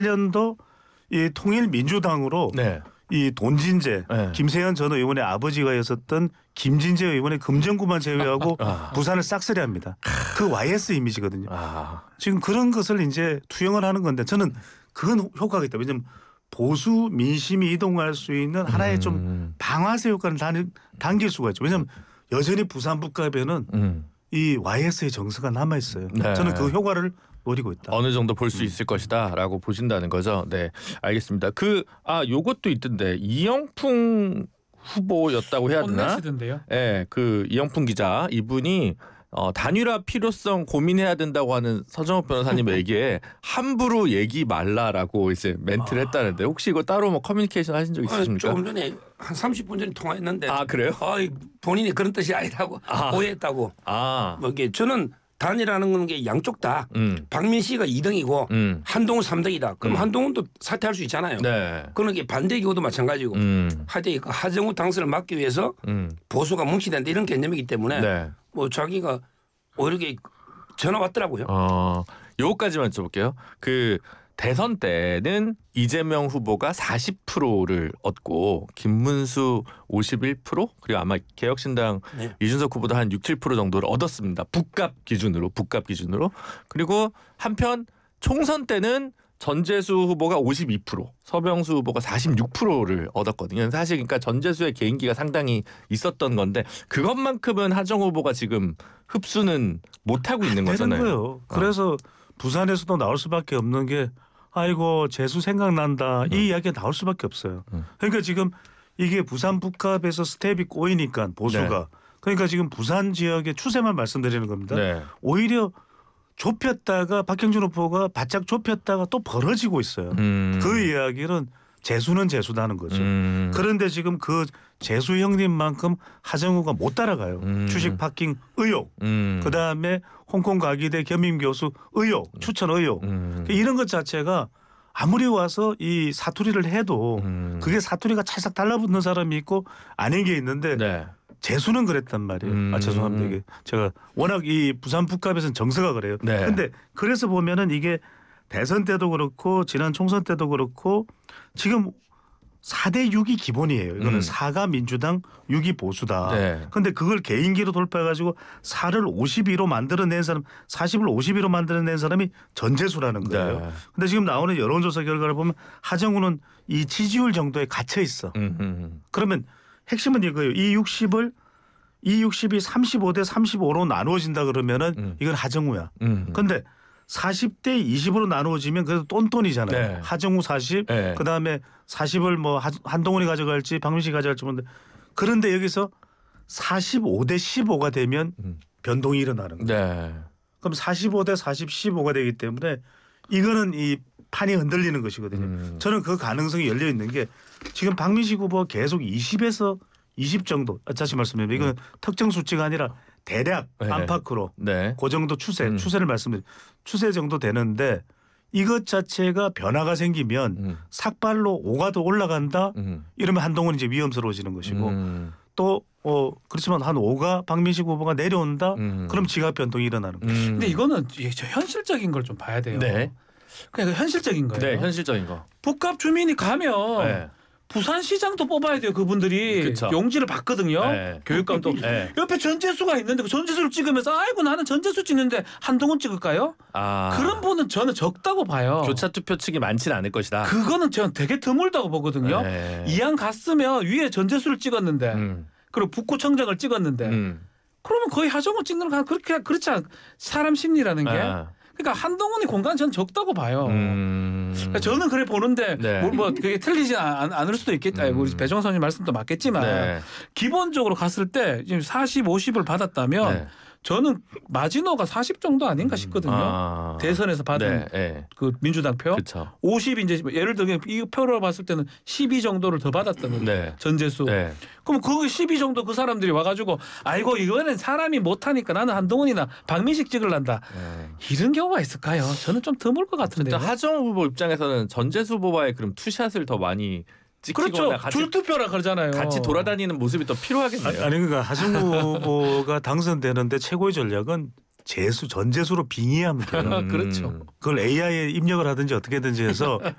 2018년도 이 통일민주당으로 네. 이 돈진재 네. 김세현 전 의원의 아버지가 있었던 김진재 의원의 금정구만 제외하고 부산을 싹쓸이합니다. 그 YS 이미지거든요. 지금 그런 것을 이제 투영을 하는 건데 저는 그건 효과가 있다. 왜냐하면 보수 민심이 이동할 수 있는 하나의 좀 방아쇠 효과를 당길 수가 있죠. 왜냐하면 여전히 부산 북갑에는 이 YS의 정서가 남아 있어요. 네. 저는 그 효과를 노리고 있다. 어느 정도 볼 수 있을 것이다라고 보신다는 거죠. 네, 알겠습니다. 요것도 있던데 이영풍 후보였다고 해야 되나? 혼내시던데요. 네, 그 이영풍 기자 이분이 단일화 필요성 고민해야 된다고 하는 서정욱 변호사님에게 함부로 얘기 말라라고 이제 멘트를 했다는데 혹시 이거 따로 뭐 커뮤니케이션 하신 적 있으십니까? 조금 전에 한 30분 전에 통화했는데. 아 그래요? 본인이 그런 뜻이 아니라고 오해했다고. 뭐 이게 저는 단이라는 건 게 양쪽 다 박민씨가 2등이고 한동훈 3등이다. 그럼 한동훈도 사퇴할 수 있잖아요. 네. 그런 게 반대 경우도 마찬가지고. 하여튼 그 하정우 당선을 막기 위해서 보수가 뭉치된다 이런 개념이기 때문에 네. 뭐 자기가 오히려 전화 왔더라고요. 요거까지만 여쭤볼게요. 그 대선 때는 이재명 후보가 40%를 얻고 김문수 51% 그리고 아마 개혁신당 네. 이준석 후보도 한 6, 7% 정도를 얻었습니다. 북갑 기준으로. 그리고 한편 총선 때는 전재수 후보가 52%, 서병수 후보가 46%를 얻었거든요. 사실 그러니까 전재수의 개인기가 상당히 있었던 건데 그것만큼은 하정우 후보가 지금 흡수는 못하고 있는 거잖아요. 거예요. 그래서 부산에서도 나올 수밖에 없는 게 아이고 재수 생각난다 이 이야기가 나올 수밖에 없어요. 그러니까 지금 이게 부산 북합에서 스텝이 꼬이니까 보수가 네. 그러니까 지금 부산 지역의 추세만 말씀드리는 겁니다. 네. 오히려 좁혔다가 박형준 후보가 바짝 좁혔다가 또 벌어지고 있어요. 그 이야기는 재수는 재수다는 거죠. 그런데 지금 그 재수 형님만큼 하정우가 못 따라가요. 주식 파킹 의혹, 그다음에 홍콩 가기대 겸임 교수 의혹, 추천 의혹. 이런 것 자체가 아무리 와서 이 사투리를 해도 그게 사투리가 찰싹 달라붙는 사람이 있고 아닌 게 있는데 네. 재수는 그랬단 말이에요. 죄송합니다. 이게 제가 워낙 이 부산 북갑에서는 정서가 그래요. 네. 근데 그래서 보면은 이게 대선 때도 그렇고 지난 총선 때도 그렇고 지금 4대 6이 기본이에요. 이거는 4가 민주당 6이 보수다. 네. 그런데 그걸 개인기로 돌파해가지고 4를 52로 만들어낸 사람 40을 52로 만들어낸 사람이 전재수라는 거예요. 네. 근데 지금 나오는 여론조사 결과를 보면 하정우는 이 지지율 정도에 갇혀 있어. 그러면 핵심은 이거예요. 이 60이 35대 35로 나누어진다 그러면은 이건 하정우야. 그런데 40대 20으로 나누어지면 그래도 똔똔이잖아요. 네. 하정우 40, 네. 그다음에 40을 뭐 한동훈이 가져갈지 박민식이 가져갈지 모르는데 그런데 여기서 45대 15가 되면 변동이 일어나는 거예요. 네. 그럼 45대 40, 15가 되기 때문에 이거는 이 판이 흔들리는 것이거든요. 저는 그 가능성이 열려 있는 게 지금 박민식 후보가 계속 20에서 20 정도 다시 말씀드리면 이건 특정 수치가 아니라 대략 네. 안팎으로 네. 그 정도 추세를 말씀드리면 추세 정도 되는데 이것 자체가 변화가 생기면 삭발로 5가 더 올라간다 이러면 한동훈이 이제 위험스러워지는 것이고 또 그렇지만 한 5가 박민식 후보가 내려온다 그럼 지각 변동이 일어나는 거죠. 근데 이거는 현실적인 걸 좀 봐야 돼요. 네. 그냥 현실적인 거예요. 네, 현실적인 거. 북갑 주민이 가면 네. 부산시장도 뽑아야 돼요. 그분들이 그쵸. 용지를 받거든요. 네. 교육감도 네. 옆에 전재수가 있는데 그 전재수를 찍으면서 아이고 나는 전재수 찍는데 한동훈 찍을까요? 그런 분은 저는 적다고 봐요. 교차 투표 측이 많지는 않을 것이다. 그거는 저는 되게 드물다고 보거든요. 네. 이왕 갔으면 위에 전재수를 찍었는데 그리고 북구청장을 찍었는데 그러면 거의 하정우 찍는 거 그렇지 않 사람 심리라는 게 그러니까 한동훈이 공간 저는 적다고 봐요. 그러니까 저는 그래 보는데 네. 뭐 그게 틀리지 않을 수도 있겠다. 우리 배정선 선생님 말씀도 맞겠지만 네. 기본적으로 갔을 때 지금 40, 50을 받았다면 네. 저는 마지노가 40 정도 아닌가 싶거든요. 대선에서 받은 그 민주당 표. 그쵸. 50 이제 예를 들면 이 표로 봤을 때는 12 정도를 더 받았다는 전재수. 그럼 그 12 정도 그 사람들이 와가지고 아이고 이거는 사람이 못하니까 나는 한동훈이나 박민식 찍을란다. 이런 경우가 있을까요? 저는 좀 드물 것 같은데요. 하정우 후보 입장에서는 전재수 후보와의 그럼 투샷을 더 많이 그렇죠. 줄투표라 그러잖아요. 같이 돌아다니는 모습이 더 필요하겠네요. 아니 그러니까 하정우 후보가 당선되는데 최고의 전략은 전재수로 빙의하면 돼요. 그렇죠. 그걸 AI에 입력을 하든지 어떻게든지 해서